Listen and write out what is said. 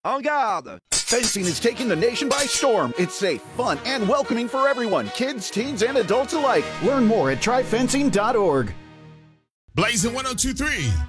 En garde! Fencing is taking the nation by storm. It's safe, fun, and welcoming for everyone, kids, teens, and adults alike. Learn more at tryfencing.org. Blazing 102.3.